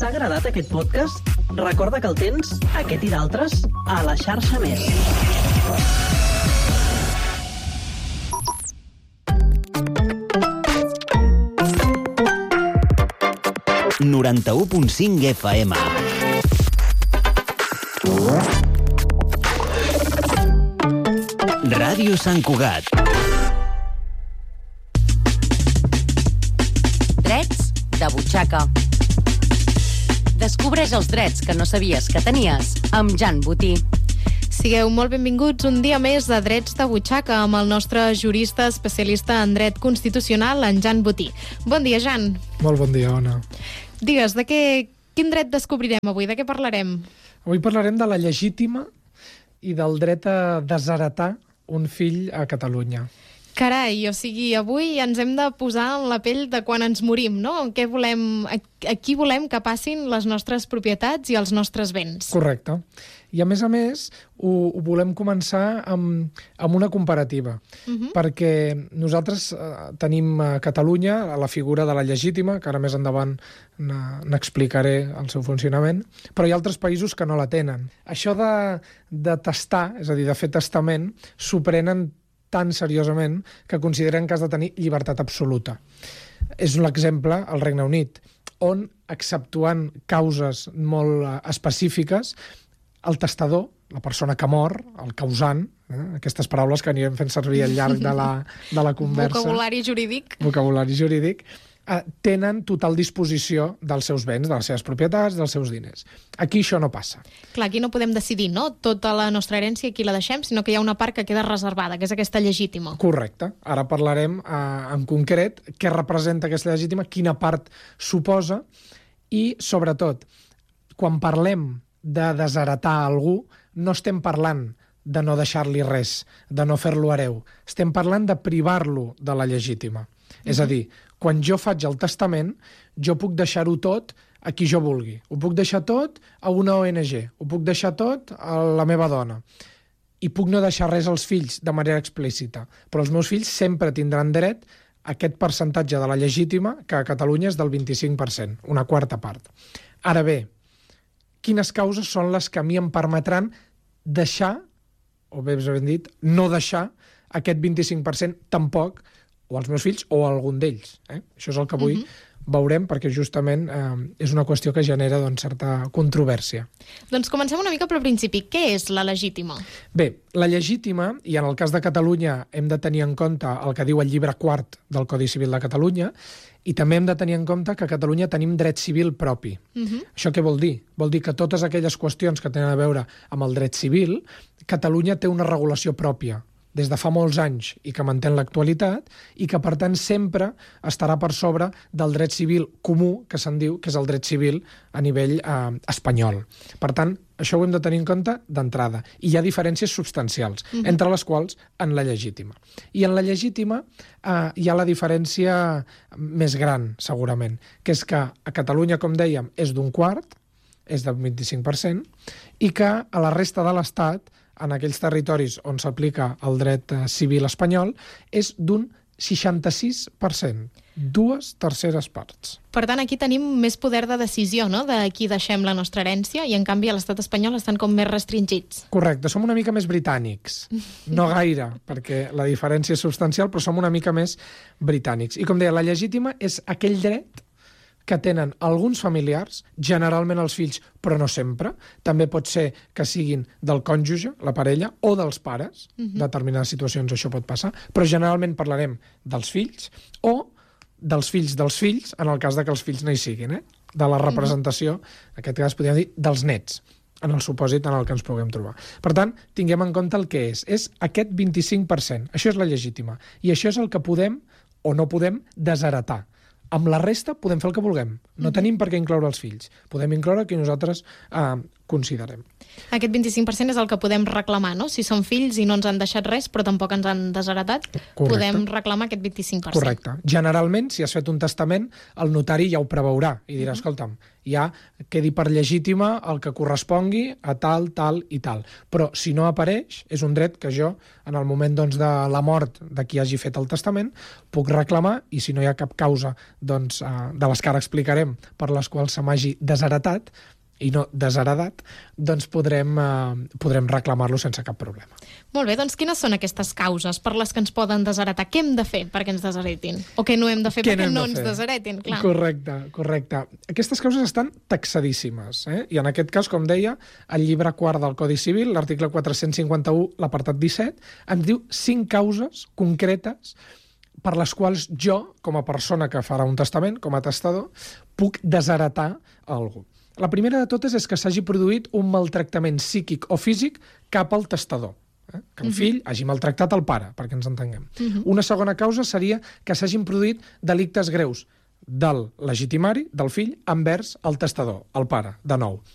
T'ha agradat aquest podcast? Recorda que el tens, aquest i d'altres, a la xarxa Més. ...91.5 FM. Ràdio Sant Cugat. Drets de butxaca. Descobreix els drets que no sabies que tenies amb Jan Botí. Sigueu molt benvinguts un dia més a Drets de butxaca amb el nostre jurista especialista en dret constitucional, en Jan Botí. Bon dia, Jan. Molt bon dia, Ona. Digues, quin dret descobrirem avui? De què parlarem? Avui parlarem de la legítima i del dret a desheretar un fill a Catalunya. Carai, o sigui, avui ens hem de posar en la pell de quan ens morim, no? A qui volem que passin les nostres propietats i els nostres béns. Correcte. I a més, ho volem començar amb una comparativa, perquè nosaltres tenim a Catalunya la figura de la legítima, que ara més endavant n'explicaré el seu funcionament, però hi ha altres països que no la tenen. Això de testar, és a dir, de fer testament, s'ho prenen tan seriosament que consideren que has de tenir llibertat absoluta. És un exemple al Regne Unit, on, exceptuant causes molt específiques, el testador, la persona que mor, el causant, aquestes paraules que anirem fent servir al llarg de la conversa... Vocabulari jurídic, tenen total disposició dels seus béns, de les seves propietats, dels seus diners. Aquí això no passa. Clar, aquí no podem decidir, no?, tota la nostra herència aquí la deixem, sinó que hi ha una part que queda reservada, que és aquesta legítima. Correcte. Ara parlarem en concret què representa aquesta legítima, quina part suposa i, sobretot, quan parlem de desheretar algú, no estem parlant de no deixar-li res, de no fer-lo hereu. Estem parlant de privar-lo de la legítima. És a dir, quan jo faig el testament, jo puc deixar-ho tot a qui jo vulgui. Ho puc deixar tot a una ONG, ho puc deixar tot a la meva dona. I puc no deixar res als fills de manera explícita, però els meus fills sempre tindran dret a aquest percentatge de la legítima, que a Catalunya és del 25%, una quarta part. Ara bé, quines causes són les que a mi em permetran deixar, o bé ben dit, no deixar aquest 25% tampoc, o als meus fills o a algun d'ells. Això és el que avui veurem, perquè justament és una qüestió que genera certa controvèrsia. Doncs comencem una mica pel principi. Què és la legítima? Bé, la legítima, i en el cas de Catalunya hem de tenir en compte el que diu el llibre quart del Codi Civil de Catalunya, i també hem de tenir en compte que a Catalunya tenim dret civil propi. Això què vol dir? Vol dir que totes aquelles qüestions que tenen a veure amb el dret civil, Catalunya té una regulació pròpia des de fa molts anys i que manté en l'actualitat i que, per tant, sempre estarà per sobre del dret civil comú, que se'n diu, que és el dret civil a nivell espanyol. Per tant, això ho hem de tenir en compte d'entrada. I hi ha diferències substancials, entre les quals en la legítima. I en la legítima hi ha la diferència més gran, segurament, que és que a Catalunya, com dèiem, és d'un quart, és del 25%, i que a la resta de l'Estat, en aquells territoris on s'aplica el dret civil espanyol, és d'un 66%, 2/3 parts. Per tant, aquí tenim més poder de decisió, no?, de qui deixem la nostra herència, i en canvi a l'estat espanyol estan com més restringits. Correcte, som una mica més britànics. No gaire, perquè la diferència és substancial, però som una mica més britànics. I com deia, la legítima és aquell dret que tenen alguns familiars, generalment els fills, però no sempre. També pot ser que siguin del cònjuge, la parella, o dels pares. En determinades situacions això pot passar, però generalment parlarem dels fills o dels fills, en el cas de que els fills no hi siguin, de la representació, en aquest cas podríem dir, dels nets, en el supòsit en el que ens puguem trobar. Per tant, tinguem en compte el que és. És aquest 25%. Això és la legítima. I això és el que podem o no podem desheretar. Amb la resta podem fer el que vulguem. No tenim per què incloure els fills. Podem incloure qui nosaltres considerem. Aquest 25% és el que podem reclamar, no? Si som fills i no ens han deixat res, però tampoc ens han desheretat, podem reclamar aquest 25%. Correcte. Generalment, si has fet un testament, el notari ja ho preveurà i dirà, escolta'm, ja quedi per legítima el que correspongui a tal, tal i tal. Però si no apareix, és un dret que jo, en el moment de la mort de qui hagi fet el testament, puc reclamar, i si no hi ha cap causa de les que ara explicarem per les quals se m'hagi desheretat, i no desheredat, doncs podrem reclamar-lo sense cap problema. Molt bé, doncs quines són aquestes causes per les que ens poden desheretar? Què hem de fer perquè ens desheretin? O què no hem de fer perquè no ens desheretin? Clar. Correcte. Aquestes causes estan taxadíssimes, i en aquest cas, com deia, el llibre quart del Codi Civil, l'article 451, l'apartat 17, ens diu 5 causes concretes per les quals jo, com a persona que farà un testament, com a testador, puc desheretar algú. La primera de totes és que s'hagi produït un maltractament psíquic o físic cap al testador. Que el fill hagi maltractat el pare, perquè ens entenguem. Una segona causa seria que s'hagin produït delictes greus del legitimari, del fill, envers el testador, el pare, de nou.